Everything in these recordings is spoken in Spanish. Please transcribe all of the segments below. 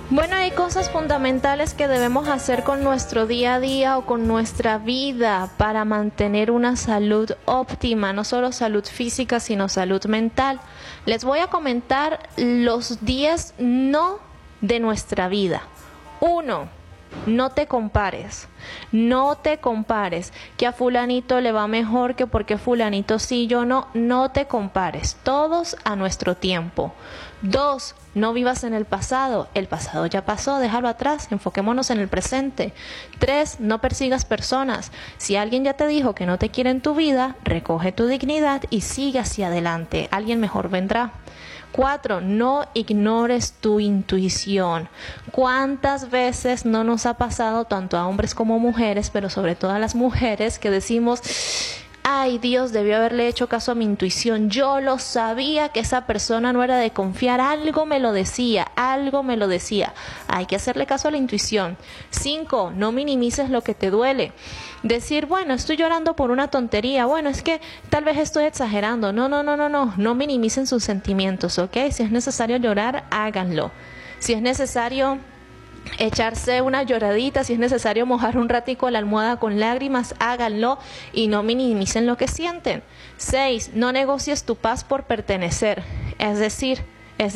Bueno, hay cosas fundamentales que debemos hacer con nuestro día a día o con nuestra vida para mantener una salud óptima, no solo salud física, sino salud mental. Les voy a comentar los 10 no de nuestra vida. 1. No te compares, no te compares, que a fulanito le va mejor, que porque fulanito sí, yo no, no te compares, todos a nuestro tiempo. 2, no vivas en el pasado ya pasó, déjalo atrás, enfoquémonos en el presente. 3, no persigas personas, si alguien ya te dijo que no te quiere en tu vida, recoge tu dignidad y sigue hacia adelante, alguien mejor vendrá. 4, no ignores tu intuición. ¿Cuántas veces no nos ha pasado tanto a hombres como mujeres, pero sobre todo a las mujeres, que decimos, ay, Dios, debió haberle hecho caso a mi intuición, yo lo sabía que esa persona no era de confiar, algo me lo decía, algo me lo decía. Hay que hacerle caso a la intuición. 5, no minimices lo que te duele. Decir, bueno, estoy llorando por una tontería, bueno, es que tal vez estoy exagerando. No minimicen sus sentimientos, ¿ok? Si es necesario llorar, háganlo. Si es necesario echarse una lloradita, si es necesario mojar un ratico la almohada con lágrimas, háganlo y no minimicen lo que sienten. 6, no negocies tu paz por pertenecer, es decir,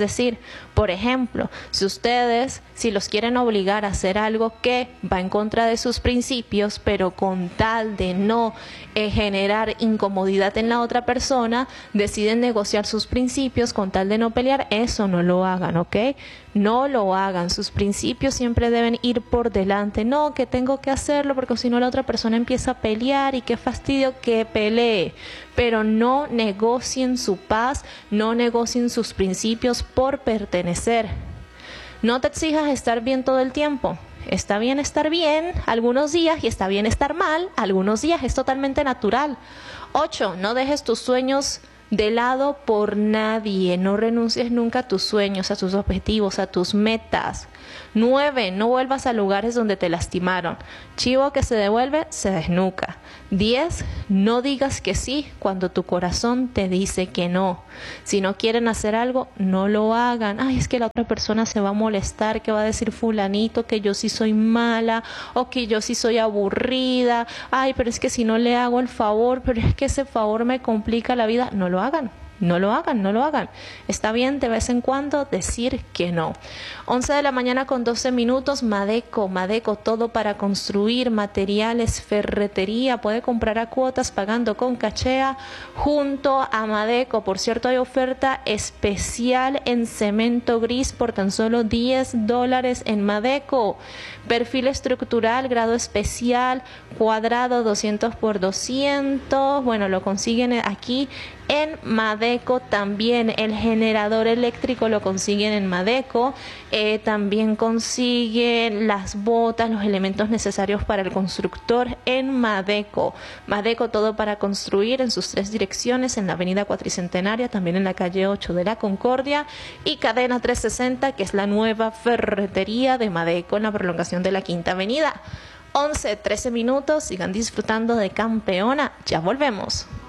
por ejemplo, si los quieren obligar a hacer algo que va en contra de sus principios, pero con tal de no generar incomodidad en la otra persona, deciden negociar sus principios con tal de no pelear, eso no lo hagan, ¿ok? No lo hagan, sus principios siempre deben ir por delante, no que tengo que hacerlo porque si no la otra persona empieza a pelear y qué fastidio que pelee, pero no negocien su paz, no negocien sus principios por pertenecer. No te exijas estar bien todo el tiempo. Está bien estar bien algunos días y está bien estar mal algunos días, es totalmente natural. 8, no dejes tus sueños de lado por nadie, no renuncies nunca a tus sueños, a tus objetivos, a tus metas. 9, no vuelvas a lugares donde te lastimaron. Chivo que se devuelve, se desnuca. 10, no digas que sí cuando tu corazón te dice que no. Si no quieren hacer algo, no lo hagan. Ay, es que la otra persona se va a molestar, que va a decir fulanito que yo sí soy mala o que yo sí soy aburrida. Ay, pero es que si no le hago el favor, pero es que ese favor me complica la vida. No lo hagan. No lo hagan. Está bien de vez en cuando decir que no. 11 de la mañana con 12 minutos, Madeco, todo para construir, materiales, ferretería, puede comprar a cuotas pagando con Cachea junto a Madeco. Por cierto, hay oferta especial en cemento gris por tan solo $10 en Madeco. Perfil estructural, grado especial, cuadrado 200 por 200. Bueno, lo consiguen aquí en Madeco. También el generador eléctrico lo consiguen en Madeco. También consiguen las botas, los elementos necesarios para el constructor en Madeco. Madeco, todo para construir, en sus 3 direcciones, en la avenida Cuatricentenaria, también en la calle 8 de la Concordia, y Cadena 360, que es la nueva ferretería de Madeco en la prolongación de la Quinta Avenida. 11:13 minutos, sigan disfrutando de Campeona, ya volvemos.